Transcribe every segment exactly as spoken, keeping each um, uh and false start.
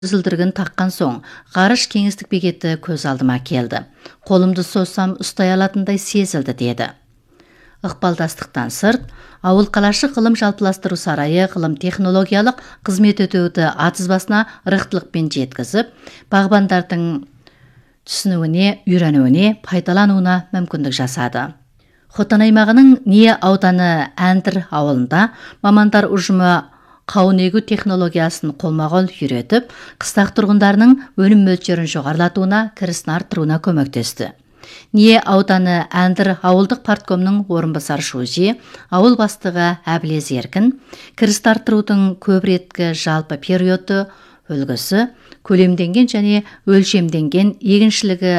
Зілдіргін таққан соң, ғарыш кеңістік бекеті көз алдыма келді. Қолымды созсам ұстай алатындай сезілді деді. Ықпалдастықтан сырт, ауыл қалашық ғылым жалпыластыру сарайы ғылым технологиялық қызмет өтеуді атызбасына рықтылықпен жеткізіп, бағбандардың түсінуіне, үйренуіне, пайдалануына мүмкіндік жасады. Хотан аймағының Не ауданы Әндір ауылында мамандар ұжымы қауын егу технологиясын қолма-қол үйретіп, қыстақ тұрғындарының өнім мөлшерін жоғарылатуына, кірісін арттыруына көмектесті. Не ауданы Әндір ауылдық парткомның орынбасар шөже, ауыл бастығы Әбілез Еркін, кірісті арттырудың көбіреткі жалпы периоды үлгісі, көлемденген және өлшемденген егіншілігі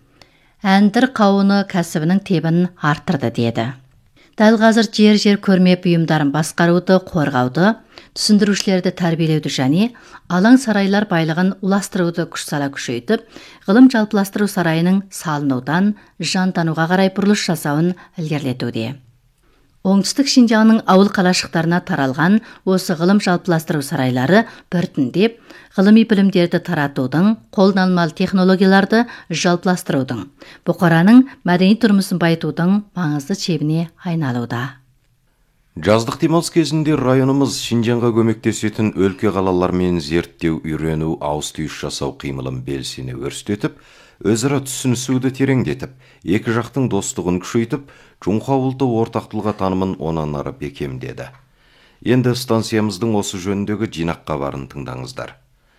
Әндір қауыны кәсібінің тебін арттырды деді. Дәл қазір жер-жер көрме бұйымдарын басқаруды, қорғауды, түсіндірушілерді тәрбиелеуді және алаң сарайлар байлығын уластыруды күш сала күшейтіп, ғылым жалпыластыру сарайының салынудан жандануға қарай бұрылыс жасауын ілгерілетуде. Оңтүстік Шинжаңның ауыл қалашықтарына таралған осы ғылым жалпыластыру сарайлары біртіндеп ғылыми білімдерді таратудың, қолданылмалы технологияларды жалпыластырудың, бұқараның мәдени тұрмысын байытудың маңызды шебіне айналуда. Жаздық демалыс кезінде районымыз Шинжаңға көмектесетін өлке қалалармен зерттеу, үйрену, ауыс-түйіс жасау қимылын белсене өрістетіп, өзара түсінісуді тереңдетіп, екі жақтың достығын күшейтіп, Чоңқа ауылды ортақтылға танымын онан ары бекемдеді. Енді станциямыздың осы жөніндегі жинаққа барын тыңдаңыздар.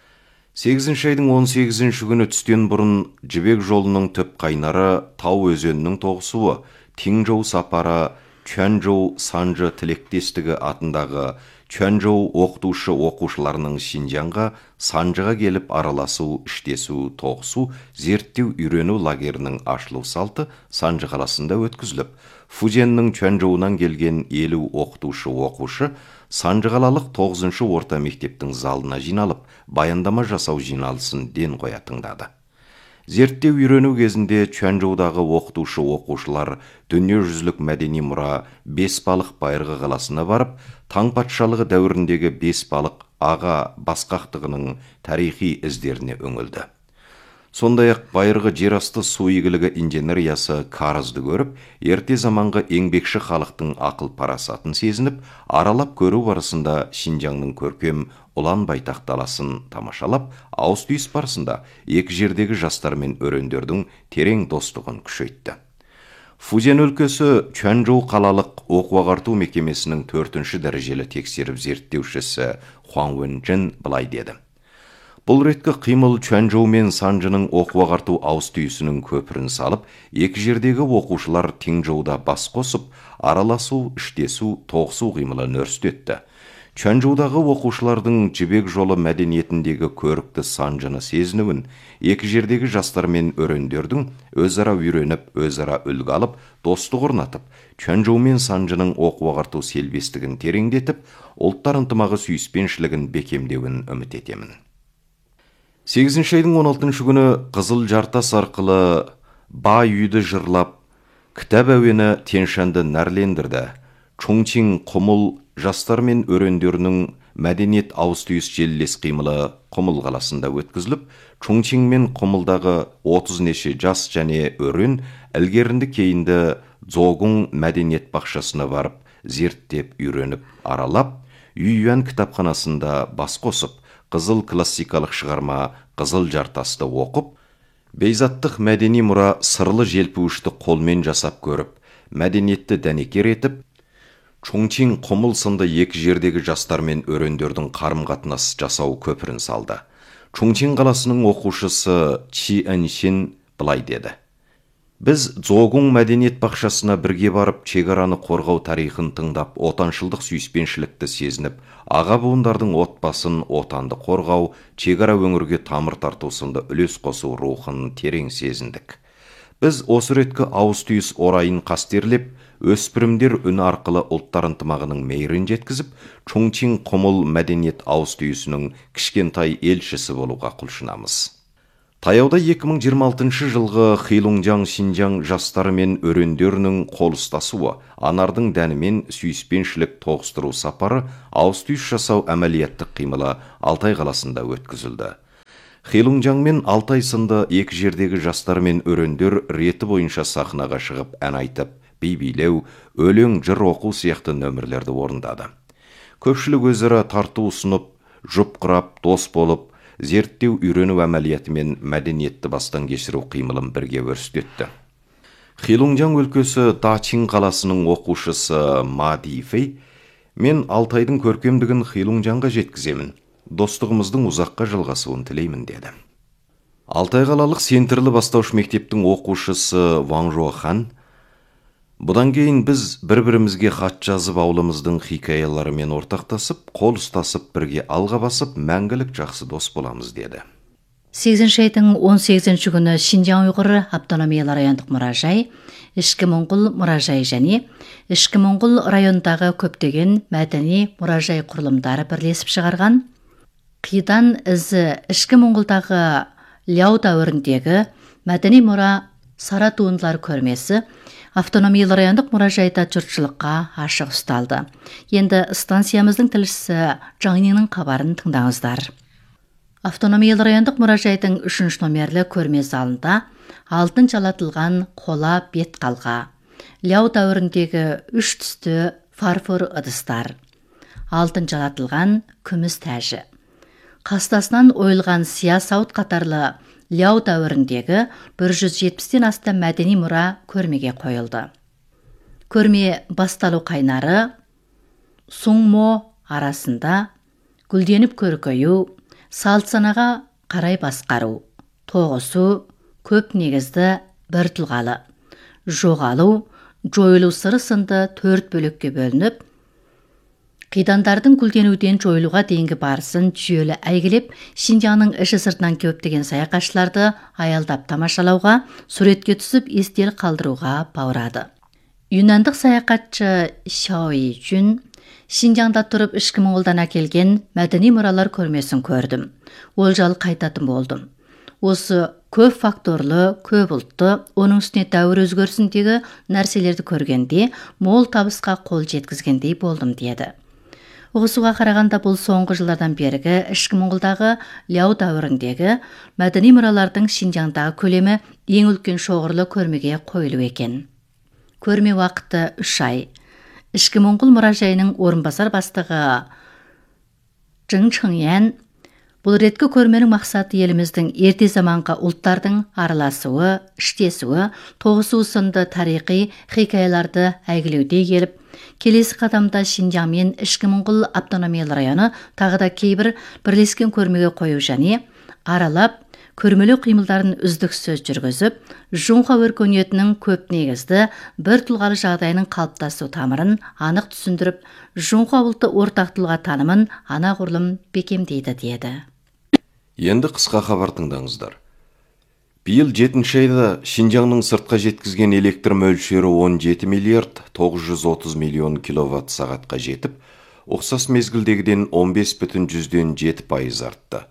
сегізінші айдың он сегізінші күні түстен бұрын Жібек жолының төп қайнары Тау өзенінің тоғысуы, Теңжоу сапары, Чуанчжоу Санжы тілектестігі атындағы Чуанчжоу оқытушы оқушыларының Шинжаңға, Санжыға келіп араласу, іштесу, тоғысу, зерттеу, үйрену лагерінің ашылу салты Санжы қаласында өткізіліп, Фузеннің Чуанчжоуынан келген елу оқытушы оқушы Санжы қалалық тоғызыншы орта мектептің залына жиналып, баяндама жасау жиналысын ден қоя тыңдады. Зерттеу үйрену кезінде Чуанчжоудағы оқытушы оқушылар дүниежүзілік мәдени мұра Бесбалық Байырғы қаласына барып, таң патшалығы дәуіріндегі Бесбалық аға басқақтығының тарихи іздеріне үңілді. Сондай-ақ Байырғы жерасты су игілігі инженериясы қарызды көріп, ерте заманғы еңбекші халықтың ақыл парасатын сезініп, аралап көру барысында Шинжаңның көркем ұлан байтақ даласын тамашалап, ауыс-түйіс барысында екі жердегі жастар мен өрендердің терең достығын күшейтті. Фузен өлкесі Чуанчжоу қалалық оқу-ағарту мекемесінің төртінші дәрежелі тексеріп зерттеушісі Хуан Уэнжэн былай деді. Бұл реткі қимыл Чуанчжоу мен Санжының оқу-ағарту ауыс-түйісінің көпірін салып, екі жердегі оқушылар Теңжоуда бас қосып, араласу, іштесу, тоғысу қимылын өрістетті. Чуанчжоудағы оқушылардың Жібек жолы мәдениетіндегі көрікті Санжыны сезінуін, екі жердегі жастар мен өрендердің өзара үйреніп, өзара үлгі алып, достық орнатып, Чуанчжоу мен Санжының оқу-ағарту селбестігін тереңдетіп, ұлттар ынтымағы сүйіспеншілігін бекемдеуін үміт етемін. сегізінші айдың он алтыншы күні Қызыл жартас арқылы бай үйді жырлап, кітап әуені Тяньшаньды нәрлендірді. Чоңчин Құмыл жастар мен өрендерінің мәдениет ауыс-түйіс желілес қимылы Құмыл қаласында өткізіліп, Чоңчин мен Құмылдағы отыз неше жас және өрен ілгерінді кейінді Дзогун мәдениет бақшасына барып, зерттеп, үйреніп, аралап, Үйюан кітапханасында бас қосып, қызыл классикалық шығарма Қызыл жартасты оқып, бейзаттық мәдени мұра сырлы желпуішті қолмен жасап көріп, мәдениетті дәнекер етіп, Чоңчин Құмыл сынды екі жердегі жастар мен өрендердің қарым-қатынас жасау көпірін салды. Чоңчин қаласының оқушысы Чи Эншин былай деді. Біз Дзогун мәдениет бақшасына бірге барып, шекараны қорғау тарихын тыңдап, отаншылдық сүйіспеншілікті сезініп, аға буындардың отбасын, отанды қорғау, шекара өңірге тамыр тарту сынды үлес қосу рухын терең сезіндік. Біз осы реткі ауыс-түйіс орайын қастерлеп, өспірімдер үні арқылы ұлттар ынтымағының мейірін жеткізіп, Чоңчин Құмыл мәдениет ауыс-түйісінің кішкентай елшісі болуға құлшынамыз. Таяуда екі мың жиырма алтыншы жылғы Хилунжаң Шинжаң жастары мен өрендерінің қол ұстасуы, анардың дәнімен сүйіспеншілік тоғыстыру сапары, ауыс-түйіс жасау әмәлияттық қимылы Алтай қаласында өткізілді. Хилунжаң мен Алтай сынды екі жердегі жастар мен өрендер реті бойынша сахнаға шығып ән айтып, би билеу, өлең, жыр оқу сияқты нөмірлерді орындады. Көпшілік өзара тарту ұсынып, жұп құрап, дос болып, зерттеу үйрену әмәлияты мен мәдениетті бастан кешіру қимылын бірге өрістетті. Хилунжаң өлкесі Дачин қаласының оқушысы Ма Дифей: "Мен Алтайдың көркемдігін Хилунжаңға жеткіземін. Достығымыздың ұзаққа жалғасуын тілеймін", деді. Алтай қалалық Сентрлі бастауыш мектептің оқушысы Ван Жохан: "Бұдан кейін біз бір-бірімізге хат жазып, аулымыздың хикаяларымен ортақтасып, қол ұстасып, бірге алға басып, мәңгілік жақсы дос боламыз", деді. сегізінші айдың он сегізінші күні Шинжаң ұйғыр автономиялы райондық мұражай, Ішкі Моңғол мұражай және Ішкі Моңғол райондағы көптеген мәдени мұражай құрылымдары бірлесіп шығарған Қидан ізі Ішкі Моңғолдағы Ляу дәуіріндегі мәдени мұра сара туындылар көрмесі автономиялы райондық мұражайда жұртшылыққа ашық ұсталды. Енді станциямыздың тілшісі Жаңнинің хабарын тыңдаңыздар. Автономиялы райондық мұражайдың үшінші номерлі көрме залында алтын жалатылған қола бет қалға, Ляу дәуіріндегі үш түсті фарфор ыдыстар, алтын жалатылған күміс тәжі, қастасынан ойылған сия сауыт қатарлы Ляу дәуіріндегі бір жүз жетпістен астам мәдени мұра көрмеге қойылды. Көрме басталу қайнары Суңмо арасында гүлденіп көркею, салт санаға қарай басқару, тоғысу, көп негізді бір тұлғалы, жоғалу, жойылу сыры сынды төрт бөлікке бөлініп, қидандардың гүлденуден жойылуға дейінгі барысын жүйелі әйгілеп, Шинжаңның іші сыртынан көптеген саяхатшыларды аялдап тамашалауға, суретке түсіп, естел қалдыруға баурады. Юнандық саяхатшы Шауи Жүн Шинжаңда тұрып Ішкі Моңғолдан әкелген мәдени мұралар көрмесін көрдім. Ол жалы қайтатын болдым. Осы көп факторлы, көп ұлтты, оның үстіне дәуір өзгерісіндегі нәрселерді көргенде, мол табысқа қол жеткізгендей болдым, деді. Ұғысуға қарағанда бұл соңғы жылдардан бергі Ішкі Моңғолдағы Ляу дәуіріндегі мәдени мұралардың Шинжаңдағы көлемі ең үлкен шоғырлы көрмеге қойылу екен. Көрме уақыты үш ай. Ішкі Моңғол мұражайының орынбасар бастығы Жың Чыңян: "Бұл реткі көрменің мақсаты еліміздің ерте заманғы ұлттардың араласуы, іштесуі, тоғысуы сынды тарихи хикаяларды әйгілеуде келіп, келесі қадамда Шинжаң мен Ішкі Моңғол автономиялы районы тағы да кейбір бірлескен көрмеге қою және аралап, көрмелі қимылдарын үздіксіз жүргізіп, Жоңға өркениетінің көп негізді бір тұлғалы жағдайының қалыптасу тамырын анық түсіндіріп, Жоңға ұлты ортақ тұлға танымын анағұрлым бекемдейді", деді. Енді қысқа хабар тыңдаңыздар. Биыл жетінші айда Шинжаңның сыртқа жеткізген электр мөлшері он жеті миллиард тоғыз жүз отыз миллион киловатт сағатқа жетіп, ұқсас мезгілдегіден он бес бүтін жүзден жеті пайыз артты.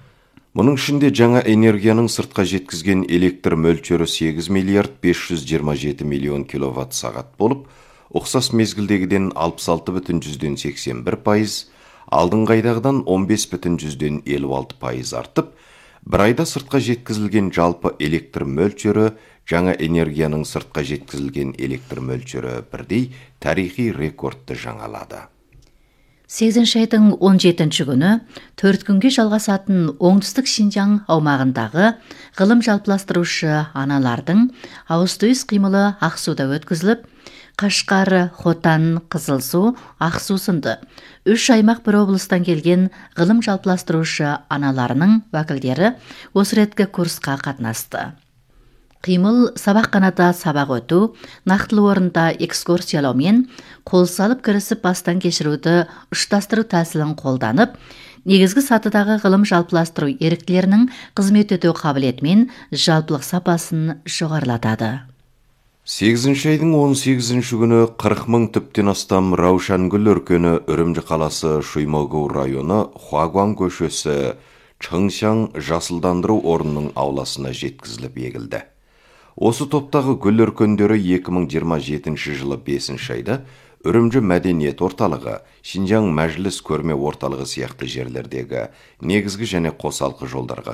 Мұның ішінде жаңа энергияның сыртқа жеткізген электр мөлшері сегіз миллиард бес жүз жиырма жеті миллион киловатт сағат болып, ұқсас мезгілдегіден алпыс алты бүтін жүзден сексен бір пайыз, алдыңғы айдағыдан он бес бүтін жүзден елу алты пайыз артып, бір айда сыртқа жеткізілген жалпы электр мөлшері жаңа энергияның сыртқа жеткізілген электр мөлшері бірдей тарихи рекордты жаңалады. сегізінші айдың он жетінші күні төрт күнге жалғасатын оңтүстік Шинжаң аумағындағы ғылым жалпыластырушы аналардың ауыз-түйіс қимылы Ақсуда өткізіліп, Қашқар, Хотан, Қызылсу, Ақсу сынды үш аймақ бір облыстан келген ғылым жалпыластырушы аналарының уәкілдері осы реткі курсқа қатынасты. Қимыл сабақ қанада сабақ өту, нақтылы орында экскурсиялаумен қол салып кірісіп бастан кешіруді ұштастыру тәсілін қолданып, негізгі сатыдағы ғылым жалпыластыру еріктілерінің қызмет өту қабілетімен жалпылық сапасын жоғарылатады. сегізінші айдың он сегізінші күні қырық мың түптен астам Раушангүл өркені Үрімжі қаласы Шуймогу районы Хуагуан көшесі Чыңшаң жасылдандыру орнының ауласына жеткізіліп егілді. Осы топтағы гүл өркендері екі мың жиырма жетінші жылы бесінші айда Үрімжі мәдениет орталығы, Шинжаң мәжіліс көрме орталығы сияқты жерлердегі негізгі және қосалқы жолдарға